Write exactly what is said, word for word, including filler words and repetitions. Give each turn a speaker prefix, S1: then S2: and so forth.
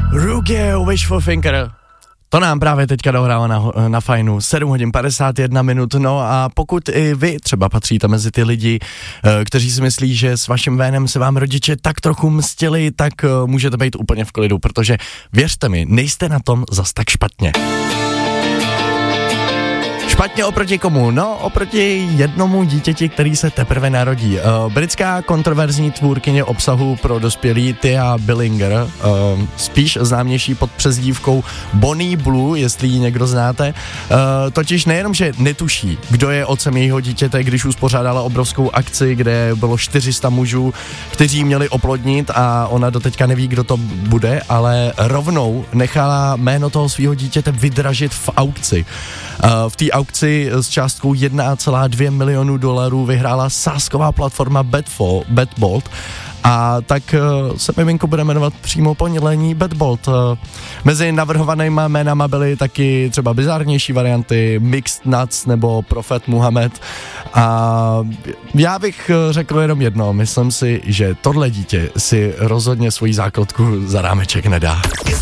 S1: Ruge, Wishful Thinker. To nám právě teďka dohrává na, na fajnu. sedm hodin padesát jedna minut, no a pokud i vy třeba patříte mezi ty lidi, kteří si myslí, že s vaším vénem se vám rodiče tak trochu mstili, tak můžete být úplně v klidu, protože věřte mi, nejste na tom zas tak špatně. Špatně oproti komu? No, oproti jednomu dítěti, který se teprve narodí. Uh, britská kontroverzní tvůrkyně obsahu pro dospělí Tia Billinger, uh, spíš známější pod přezdívkou Bonnie Blue, jestli ji někdo znáte, uh, totiž nejenom, že netuší, kdo je otcem jejího dítěte, když uspořádala obrovskou akci, kde bylo čtyři sta mužů, kteří měli oplodnit a ona doteďka neví, kdo to bude, ale rovnou nechala jméno toho svého dítěte vydražit v aukci. Uh, v té aukci s částkou jedna celá dvě milionu dolarů vyhrála sázková platforma Betfo, Betbolt a tak uh, se miminko bude jmenovat přímo po ní Lení Betbolt. Uh, mezi navrhovanýma jménama byly taky třeba bizarnější varianty Mixed Nuts nebo Prophet Muhammad a já bych řekl jenom jedno, myslím si, že tohle dítě si rozhodně svoji základku za rámeček nedá.